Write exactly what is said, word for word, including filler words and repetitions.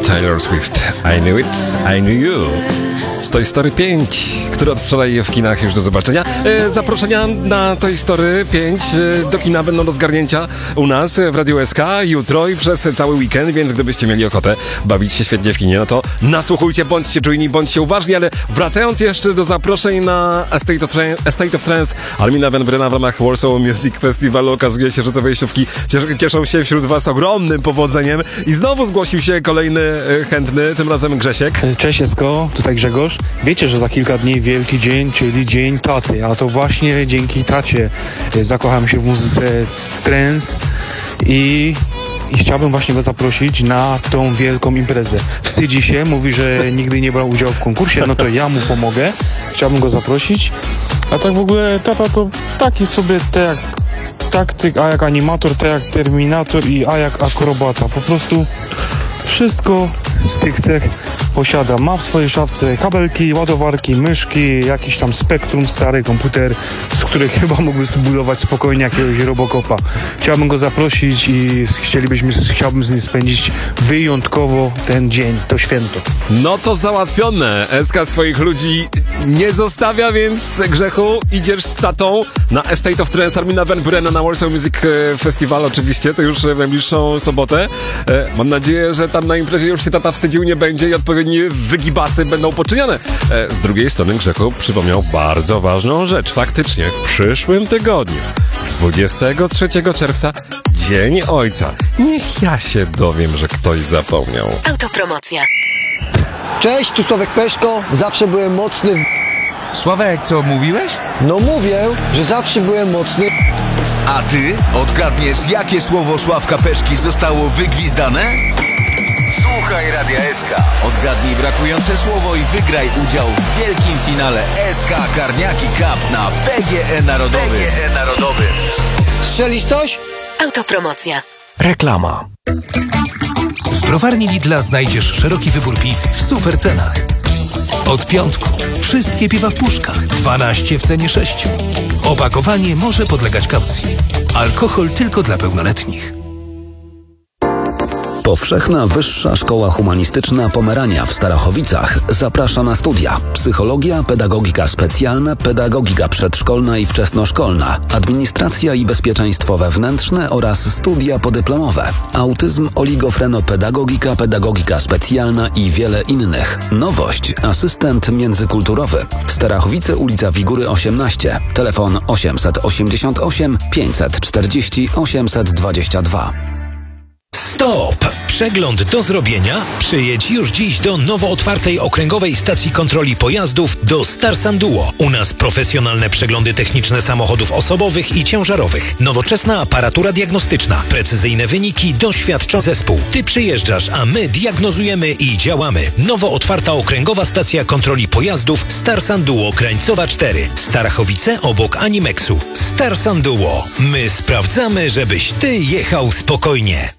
Taylor Swift. I knew it, I knew you. Z Toy Story pięć, które od wczoraj w kinach już do zobaczenia. E, zaproszenia na Toy Story pięć e, do kina będą do zgarnięcia u nas w Radiu S K jutro i przez cały weekend, więc gdybyście mieli ochotę bawić się świetnie w kinie, no to nasłuchujcie, bądźcie czujni, bądźcie uważni, ale wracając jeszcze do zaproszeń na A State of, Tran- A State of Trance Armina van Buurena w ramach Warsaw Music Festivalu, okazuje się, że te wejściówki cies- cieszą się wśród was ogromnym powodzeniem i znowu zgłosił się kolejny e, chętny, tym razem Grzesiek. Cześć Esko, tutaj Grzegorz. Wiecie, że za kilka dni wielki dzień, czyli dzień taty, a to właśnie dzięki tacie zakochałem się w muzyce trance i, i chciałbym właśnie go zaprosić na tą wielką imprezę. Wstydzi się, mówi, że nigdy nie brał udziału w konkursie, no to ja mu pomogę. Chciałbym go zaprosić, a tak w ogóle tata to taki sobie tak jak taktyk, a jak animator, tak jak Terminator i a jak akrobata. Po prostu wszystko z tych cech posiada. Ma w swojej szafce kabelki, ładowarki, myszki, jakiś tam Spektrum, stary komputer, z których chyba mógłby zbudować spokojnie jakiegoś Robocopa. Chciałbym go zaprosić i chcielibyśmy, chciałbym z nim spędzić wyjątkowo ten dzień, to święto. No to załatwione. S K swoich ludzi nie zostawia, więc Grzechu, idziesz z tatą na A State of Trance Armina van Buurena na Warsaw Music Festival oczywiście, to już w najbliższą sobotę. Mam nadzieję, że tam na imprezie już się tata wstydził nie będzie i odpowiednie wygibasy będą poczynione. Z drugiej strony Grzechu przypomniał bardzo ważną rzecz. Faktycznie w przyszłym tygodniu, dwudziestego trzeciego czerwca, Dzień Ojca. Niech ja się dowiem, że ktoś zapomniał. Autopromocja. Cześć, tu Sławek Peszko. Zawsze byłem mocny w... Sławek, co mówiłeś? No mówię, że zawsze byłem mocny. A ty odgadniesz, jakie słowo Sławka Peszki zostało wygwizdane? Słuchaj Radia S K. Odgadnij brakujące słowo i wygraj udział w wielkim finale S K Karniaki Cup na P G E Narodowym. P G E Narodowym. Strzelisz coś? Autopromocja. Reklama. W browarni Lidla znajdziesz szeroki wybór piw w super cenach. Od piątku wszystkie piwa w puszkach, dwanaście w cenie sześciu. Opakowanie może podlegać kaucji. Alkohol tylko dla pełnoletnich. Powszechna Wyższa Szkoła Humanistyczna Pomerania w Starachowicach zaprasza na studia: psychologia, pedagogika specjalna, pedagogika przedszkolna i wczesnoszkolna, administracja i bezpieczeństwo wewnętrzne oraz studia podyplomowe, autyzm, oligofrenopedagogika, pedagogika specjalna i wiele innych. Nowość: asystent międzykulturowy. Starachowice, ulica Wigury osiemnaście, telefon osiemset osiemdziesiąt osiem pięćset czterdzieści osiemset dwadzieścia dwa. Stop! Przegląd do zrobienia? Przyjedź już dziś do nowo otwartej okręgowej stacji kontroli pojazdów do Starsanduo. U nas profesjonalne przeglądy techniczne samochodów osobowych i ciężarowych. Nowoczesna aparatura diagnostyczna. Precyzyjne wyniki, doświadczony zespół. Ty przyjeżdżasz, a my diagnozujemy i działamy. Nowo otwarta okręgowa stacja kontroli pojazdów Starsanduo Krańcowa cztery. Starachowice obok Animexu. Starsanduo. My sprawdzamy, żebyś ty jechał spokojnie.